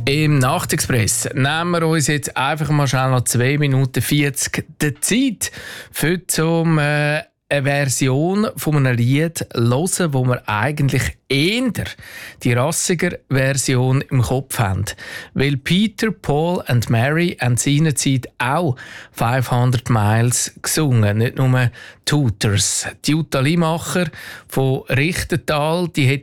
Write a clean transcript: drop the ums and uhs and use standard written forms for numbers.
Im Nachtexpress nehmen wir uns jetzt einfach mal schnell noch 2 Minuten 40 der Zeit für eine Version von einem Lied hören, wo wir eigentlich eher die rassiger Version im Kopf haben. Weil Peter, Paul und Mary haben seinerzeit auch 500 Miles gesungen, nicht nur Tutors. Die Jutta Limacher von Richtental, die hat